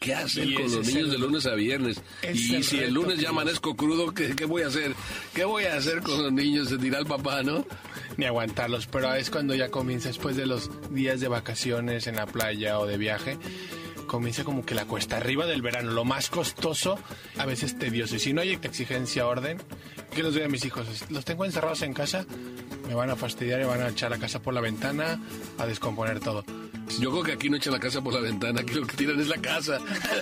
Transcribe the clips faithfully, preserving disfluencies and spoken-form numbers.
¿qué hacer y con los niños el, de lunes a viernes? Y el si el lunes ya amanezco crudo, ¿qué, ¿qué voy a hacer? ¿Qué voy a hacer con los niños? Se dirá el papá, ¿no? Ni aguantarlos, pero es cuando ya comienza, después de los días de vacaciones en la playa o de viaje, comienza como que la cuesta arriba del verano, lo más costoso, a veces tedioso. Y si no hay exigencia, orden, ¿qué les doy a mis hijos? Los tengo encerrados en casa, me van a fastidiar y van a echar la casa por la ventana, a descomponer todo. Yo creo que aquí no echan la casa por la ventana, aquí lo que tiran es la casa.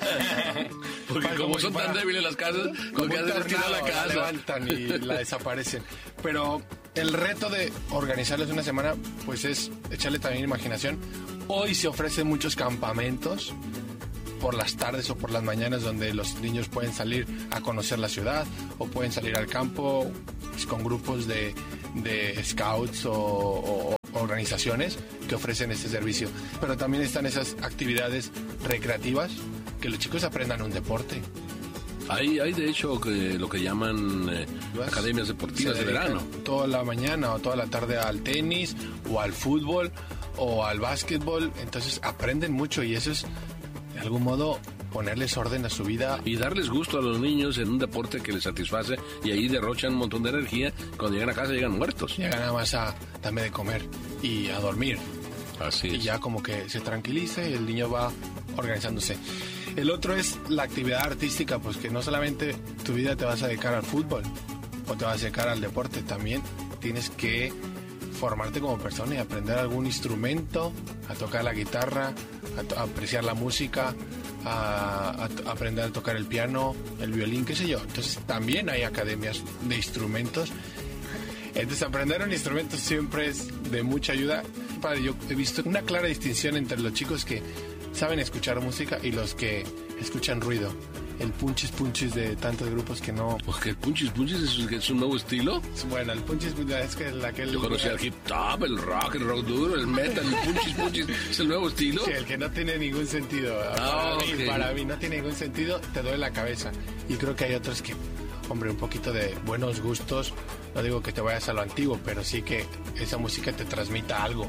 Porque como, como son tan débiles las casas, lo que hacen es tirar la casa. La levantan y la desaparecen. Pero el reto de organizarles una semana, pues es echarle también imaginación. Hoy se ofrecen muchos campamentos por las tardes o por las mañanas donde los niños pueden salir a conocer la ciudad o pueden salir al campo pues, con grupos de, de scouts o, o organizaciones que ofrecen este servicio. Pero también están esas actividades recreativas que los chicos aprendan un deporte. Hay, hay de hecho que, lo que llaman eh, academias deportivas de verano. Toda la mañana o toda la tarde al tenis o al fútbol o al básquetbol. Entonces aprenden mucho y eso es de algún modo ponerles orden a su vida. Y darles gusto a los niños en un deporte que les satisface y ahí derrochan un montón de energía. Cuando llegan a casa llegan muertos. Llegan nada más a darme de comer y a dormir. Así es. Y ya como que se tranquiliza y el niño va organizándose. El otro es la actividad artística, pues que no solamente tu vida te vas a dedicar al fútbol o te vas a dedicar al deporte, también tienes que formarte como persona y aprender algún instrumento, a tocar la guitarra, a, to- a apreciar la música, a, a, a aprender a tocar el piano, el violín, qué sé yo. Entonces también hay academias de instrumentos. Entonces aprender un instrumento siempre es de mucha ayuda. Yo he visto una clara distinción entre los chicos que saben escuchar música y los que escuchan ruido. El punchis punchis de tantos grupos que no... Porque el punchis punchis es, es un nuevo estilo. Bueno, el punchis punchis es que el aquel... Yo conocía el hip hop, el rock, el rock duro, el metal, el punchis punchis es el nuevo estilo. Sí, el que no tiene ningún sentido. Ah, para, okay. mí, para mí no tiene ningún sentido, te duele la cabeza. Y creo que hay otros que, hombre, un poquito de buenos gustos. No digo que te vayas a lo antiguo, pero sí que esa música te transmita algo,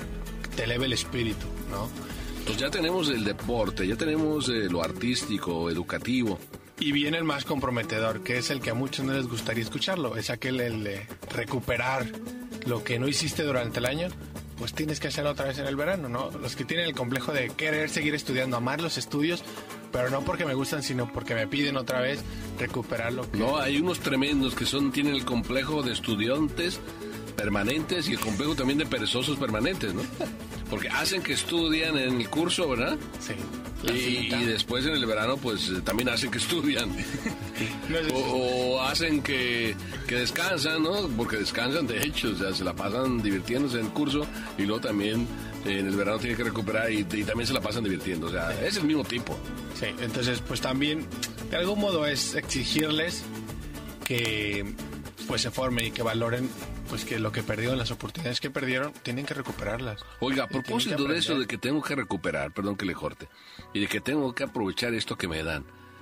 te eleve el espíritu, ¿no? Pues ya tenemos el deporte, ya tenemos eh, lo artístico, educativo. Y viene el más comprometedor, que es el que a muchos no les gustaría escucharlo. Es aquel el de recuperar lo que no hiciste durante el año, pues tienes que hacerlo otra vez en el verano, ¿no? Los que tienen el complejo de querer seguir estudiando, amar los estudios, pero no porque me gustan, sino porque me piden otra vez recuperar lo que... No, hay unos tremendos que son tienen el complejo de estudiantes permanentes y el complejo también de perezosos permanentes, ¿no? Porque hacen que estudian en el curso, ¿verdad? Sí. Y, y después en el verano, pues también hacen que estudian. No es o, o hacen que, que descansan, ¿no? Porque descansan, de hecho, o sea, se la pasan divirtiéndose en el curso y luego también eh, en el verano tienen que recuperar y, y también se la pasan divirtiendo. O sea, es el mismo tipo. Sí, entonces, pues también, de algún modo es exigirles que pues se formen y que valoren pues que lo que perdieron, las oportunidades que perdieron, tienen que recuperarlas. Oiga, a propósito de eso de que tengo que recuperar, perdón que le corte, y de que tengo que aprovechar esto que me dan,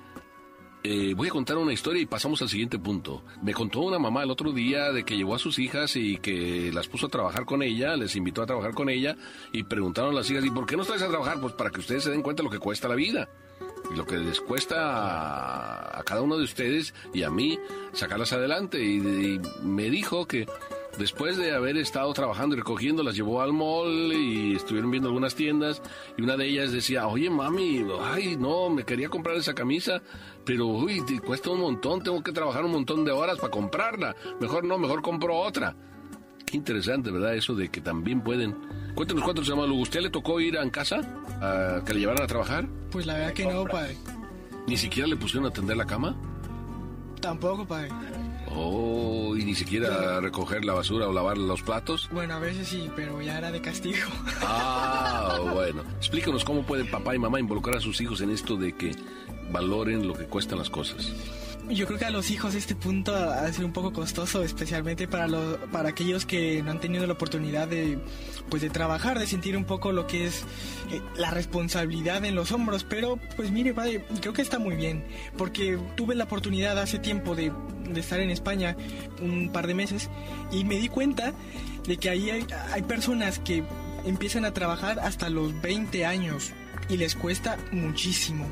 eh, voy a contar una historia y pasamos al siguiente punto. Me contó una mamá el otro día de que llevó a sus hijas y que las puso a trabajar con ella, les invitó a trabajar con ella, y preguntaron a las hijas, ¿y por qué no traes a trabajar? Pues para que ustedes se den cuenta de lo que cuesta la vida. Y lo que les cuesta a, a cada uno de ustedes y a mí sacarlas adelante. Y, y me dijo que después de haber estado trabajando y recogiendo, las llevó al mall y estuvieron viendo algunas tiendas. Y una de ellas decía, oye mami, ay no, me quería comprar esa camisa, pero uy, te cuesta un montón, tengo que trabajar un montón de horas para comprarla. Mejor no, mejor compro otra. Qué interesante, ¿verdad? Eso de que también pueden... Cuéntanos cuánto se llama, Lugo. ¿Usted le tocó ir a casa a que le llevaran a trabajar? Pues la verdad que no, padre. ¿Ni siquiera le pusieron a tender la cama? Tampoco, padre. Oh, ¿y ni siquiera a recoger la basura o lavar los platos? Bueno, a veces sí, pero ya era de castigo. Ah, bueno. Explícanos cómo pueden papá y mamá involucrar a sus hijos en esto de que valoren lo que cuestan las cosas. Yo creo que a los hijos este punto ha sido un poco costoso, especialmente para los, para aquellos que no han tenido la oportunidad de, pues, de trabajar, de sentir un poco lo que es eh, la responsabilidad en los hombros. Pero, pues mire, padre, creo que está muy bien, porque tuve la oportunidad hace tiempo de, de estar en España un par de meses y me di cuenta de que ahí hay, hay personas que empiezan a trabajar hasta los veinte años y les cuesta muchísimo.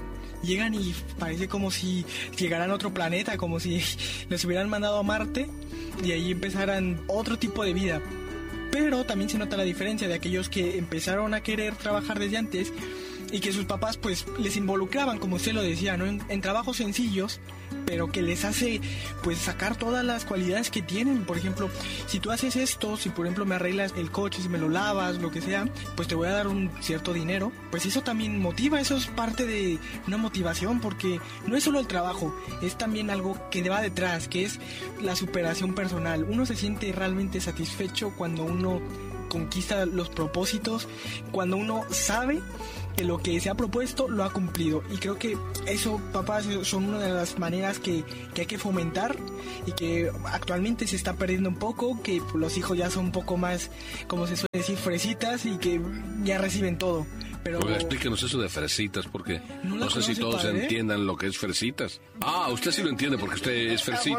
llegan y parece como si llegaran a otro planeta, como si los hubieran mandado a Marte y ahí empezaran otro tipo de vida. Pero también se nota la diferencia de aquellos que empezaron a querer trabajar desde antes y que sus papás pues les involucraban, como usted lo decía, ¿no? En, en trabajos sencillos, pero que les hace pues sacar todas las cualidades que tienen. Por ejemplo, si tú haces esto, si por ejemplo me arreglas el coche, si me lo lavas, lo que sea, pues te voy a dar un cierto dinero. Pues eso también motiva, eso es parte de una motivación, porque no es solo el trabajo, es también algo que va detrás, que es la superación personal. Uno se siente realmente satisfecho cuando uno conquista los propósitos, cuando uno sabe que lo que se ha propuesto lo ha cumplido. Y creo que eso, papás, son una de las maneras que, que hay que fomentar y que actualmente se está perdiendo un poco, que los hijos ya son un poco más, como se suele decir, fresitas y que ya reciben todo. Pero Oiga, explíquenos eso de fresitas, porque no, no sé si todos padre? entiendan lo que es fresitas. Ah, usted sí lo entiende porque usted es fresita.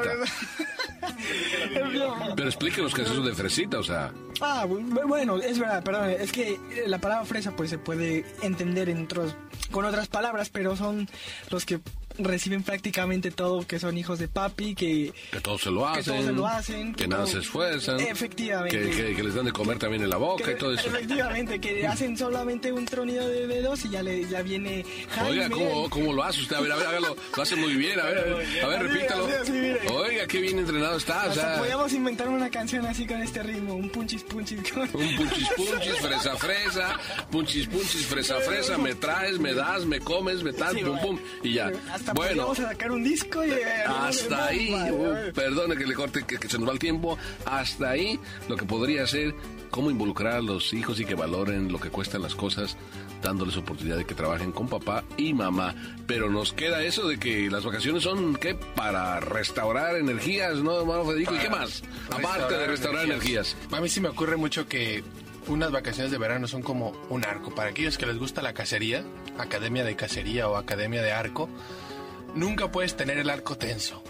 Pero explíquenos qué es eso de fresita, o sea... Ah, bueno, es verdad, perdón, es que la palabra fresa pues se puede entender en otros, con otras palabras, pero son los que reciben prácticamente todo, que son hijos de papi, que... Que todos se lo hacen. Que todos se lo hacen. Que, que nada todo, se esfuerzan. Efectivamente. Que, que, que les dan de comer también en la boca que, y todo eso. Efectivamente, que hacen solamente un tronido de dedos y ya le ya viene Jaime. Oiga, ¿cómo, ¿cómo lo hace usted? A ver, a ver, hágalo. Lo hace muy bien, a ver, a ver, repítalo. Así, así, Oiga, qué bien entrenado está, o sea... Podríamos inventar una canción así con este ritmo, un punchis punchis. Con... Un punchis punchis, fresa fresa, punchis punchis, fresa fresa, me traes, me das, me comes, me tal, sí, pum pum, y ya. Hasta bueno, vamos a sacar un disco y... Hasta ahí, uh, perdone que le corte, que, que se nos va el tiempo, hasta ahí lo que podría ser cómo involucrar a los hijos y que valoren lo que cuestan las cosas, dándoles oportunidad de que trabajen con papá y mamá. Pero nos queda eso de que las vacaciones son, ¿qué? Para restaurar energías, ¿no, hermano Federico? ¿Y qué más? Aparte de restaurar energías. energías. A mí sí me ocurre mucho que unas vacaciones de verano son como un arco. Para aquellos que les gusta la cacería, academia de cacería o academia de arco, nunca puedes tener el arco tenso.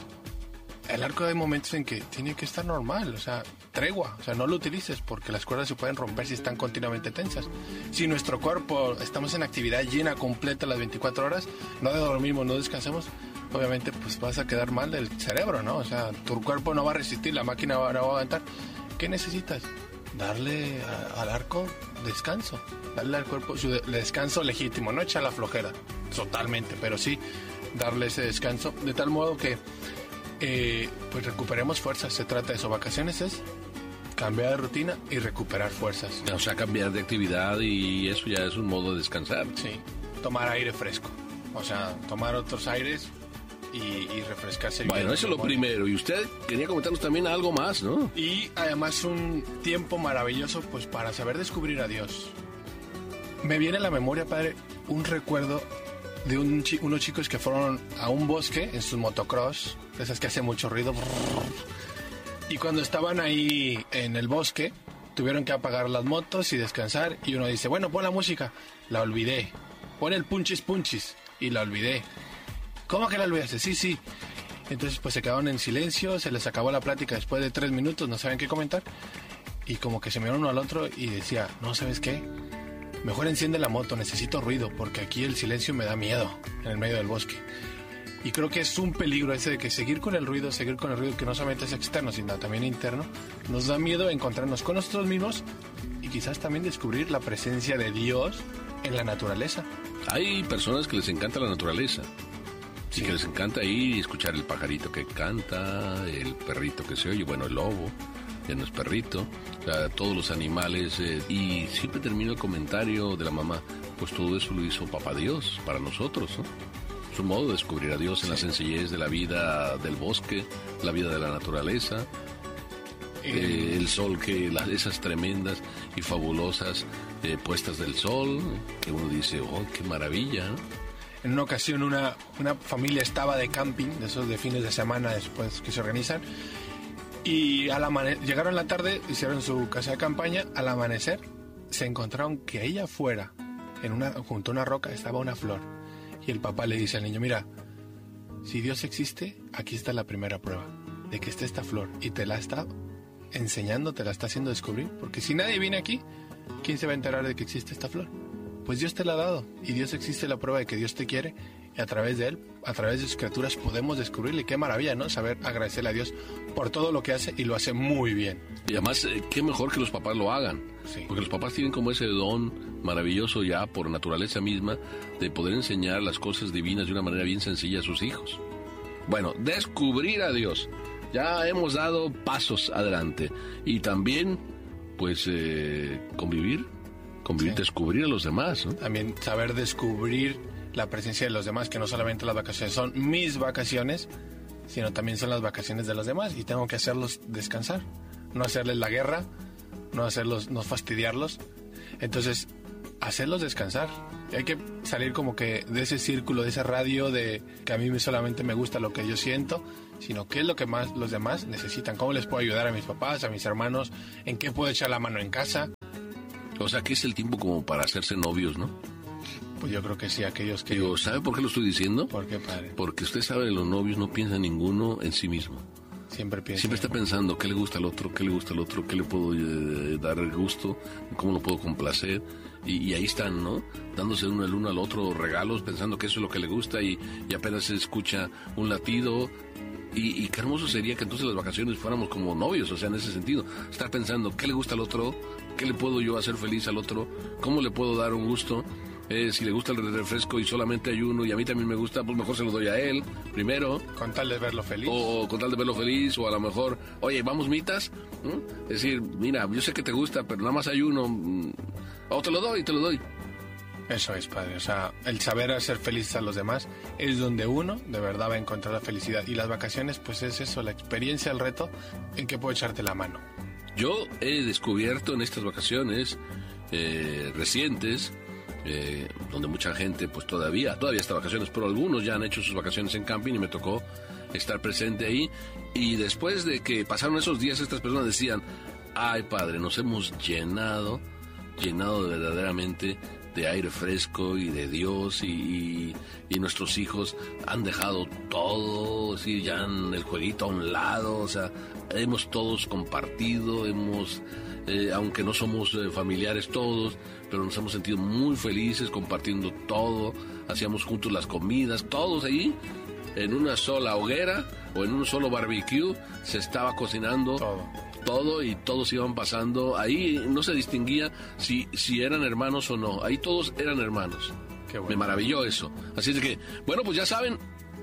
El arco hay momentos en que tiene que estar normal, o sea, tregua, o sea, no lo utilices porque las cuerdas se pueden romper si están continuamente tensas. Si nuestro cuerpo, estamos en actividad llena, completa las veinticuatro horas, no dormimos, no descansamos, obviamente pues vas a quedar mal del cerebro, ¿no? O sea, tu cuerpo no va a resistir, la máquina no va a aguantar. ¿Qué necesitas? Darle a, al arco descanso, darle al cuerpo su de, descanso legítimo, no echar la flojera, totalmente, pero sí darle ese descanso, de tal modo que eh, pues recuperemos fuerzas. Se trata de eso, vacaciones es cambiar de rutina y recuperar fuerzas. O sea, cambiar de actividad y eso ya es un modo de descansar. Sí, tomar aire fresco, o sea, tomar otros aires y, y refrescarse. Bueno, eso es lo primero. Y usted quería comentarnos también algo más, ¿no? Y además un tiempo maravilloso pues para saber descubrir a Dios. Me viene a la memoria, padre, un recuerdo de un chi- unos chicos que fueron a un bosque en sus motocross, esas que hacen mucho ruido. Y cuando estaban ahí en el bosque, tuvieron que apagar las motos y descansar. Y uno dice, bueno, pon la música. La olvidé. Pon el punchis punchis. Y la olvidé. ¿Cómo que la olvidaste? Sí, sí. Entonces pues se quedaron en silencio, se les acabó la plática después de tres minutos, no saben qué comentar. Y como que se miraron uno al otro y decía, no, ¿sabes qué? Mejor enciende la moto, necesito ruido, porque aquí el silencio me da miedo en el medio del bosque. Y creo que es un peligro ese de que seguir con el ruido, seguir con el ruido que no solamente es externo, sino también interno, nos da miedo encontrarnos con nosotros mismos y quizás también descubrir la presencia de Dios en la naturaleza. Hay personas que les encanta la naturaleza. Sí, sí, que les encanta ir y escuchar el pajarito que canta, el perrito que se oye, bueno, el lobo, ya no es perrito, o sea, todos los animales, eh, y siempre termino el comentario de la mamá, pues todo eso lo hizo Papá Dios para nosotros, ¿no? Es un modo de descubrir a Dios en sí. La sencillez de la vida del bosque, la vida de la naturaleza, eh, el sol, que las, esas tremendas y fabulosas eh, puestas del sol, que uno dice, oh, qué maravilla, ¿no? En una ocasión una, una familia estaba de camping, de esos de fines de semana después que se organizan, y al amane- llegaron la tarde, hicieron su casa de campaña, al amanecer se encontraron que ahí afuera, en una, junto a una roca, estaba una flor. Y el papá le dice al niño, mira, si Dios existe, aquí está la primera prueba de que está esta flor, y te la está enseñando, te la está haciendo descubrir, porque si nadie viene aquí, ¿quién se va a enterar de que existe esta flor? Pues Dios te la ha dado, y Dios existe, la prueba de que Dios te quiere y a través de Él, a través de sus criaturas, podemos descubrirle. Qué maravilla, ¿no? Saber agradecerle a Dios por todo lo que hace, y lo hace muy bien. Y además, eh, qué mejor que los papás lo hagan. Sí. Porque los papás tienen como ese don maravilloso ya por naturaleza misma de poder enseñar las cosas divinas de una manera bien sencilla a sus hijos. Bueno, descubrir a Dios. Ya hemos dado pasos adelante. Y también, pues, eh, convivir, convivir, sí. Descubrir a los demás, ¿no? También saber descubrir la presencia de los demás, que no solamente las vacaciones son mis vacaciones, sino también son las vacaciones de los demás, y tengo que hacerlos descansar, no hacerles la guerra, no hacerlos, no fastidiarlos. Entonces, hacerlos descansar. Y hay que salir como que de ese círculo, de ese radio de que a mí solamente me gusta lo que yo siento, sino qué es lo que más los demás necesitan, cómo les puedo ayudar a mis papás, a mis hermanos, en qué puedo echar la mano en casa. O sea, que es el tiempo como para hacerse novios, ¿no? Pues yo creo que sí, aquellos que... Digo, ¿sabe por qué lo estoy diciendo? ¿Por qué, padre? Porque usted sabe, los novios no piensan ninguno en sí mismo. Siempre piensa. Siempre está pensando qué le gusta al otro, qué le gusta al otro, qué le puedo eh, dar gusto, cómo lo puedo complacer. Y, y ahí están, ¿no? Dándose uno el uno al otro regalos, pensando que eso es lo que le gusta, y, y apenas se escucha un latido. Y, y qué hermoso sería que entonces las vacaciones fuéramos como novios, o sea, en ese sentido. Estar pensando qué le gusta al otro, qué le puedo yo hacer feliz al otro, cómo le puedo dar un gusto. Eh, si le gusta el refresco y solamente hay uno y a mí también me gusta, pues mejor se lo doy a él primero. Con tal de verlo feliz. O, o con tal de verlo feliz, o a lo mejor, oye, vamos mitas. ¿Mm? Es decir, mira, yo sé que te gusta, pero nada más hay uno. O te lo doy, te lo doy. Eso es, padre. O sea, el saber hacer felices a los demás es donde uno de verdad va a encontrar la felicidad. Y las vacaciones, pues es eso, la experiencia, el reto, en que puedo echarte la mano. Yo he descubierto en estas vacaciones eh, recientes, Eh, donde mucha gente pues todavía todavía está de vacaciones, pero algunos ya han hecho sus vacaciones en camping y me tocó estar presente ahí, y después de que pasaron esos días estas personas decían, ay padre, nos hemos llenado llenado verdaderamente de aire fresco y de Dios, y, y, y nuestros hijos han dejado todo, ¿sí? Ya han el jueguito a un lado, o sea, hemos todos compartido, hemos Eh, aunque no somos eh, familiares todos, pero nos hemos sentido muy felices compartiendo todo, hacíamos juntos las comidas, todos ahí, en una sola hoguera o en un solo barbecue, se estaba cocinando todo, todo y todos iban pasando, ahí no se distinguía si, si eran hermanos o no, ahí todos eran hermanos. Qué bueno. Me maravilló eso, así es que, bueno, pues ya saben,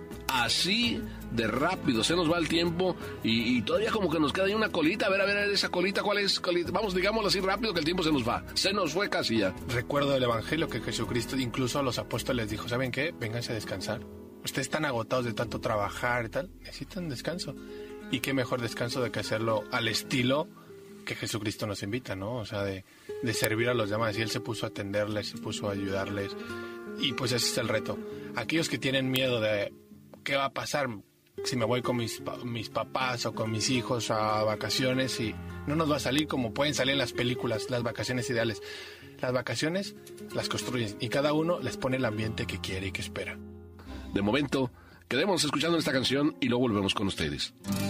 así de rápido se nos va el tiempo, y, y todavía como que nos queda ahí una colita. A ver, a ver, esa colita, ¿cuál es? Colita? Vamos, digámoslo así rápido, que el tiempo se nos va. Se nos fue casi ya. Recuerdo del Evangelio que Jesucristo incluso a los apóstoles dijo, ¿saben qué? Vénganse a descansar. Ustedes están agotados de tanto trabajar y tal, necesitan descanso. Y qué mejor descanso de que hacerlo al estilo que Jesucristo nos invita, ¿no? O sea, de, de servir a los demás. Y Él se puso a atenderles, se puso a ayudarles. Y pues ese es el reto. Aquellos que tienen miedo de qué va a pasar si me voy con mis, mis papás o con mis hijos a vacaciones, y no nos va a salir como pueden salir en las películas, las vacaciones ideales. Las vacaciones las construyen y cada uno les pone el ambiente que quiere y que espera. De momento, quedémonos escuchando esta canción y luego volvemos con ustedes.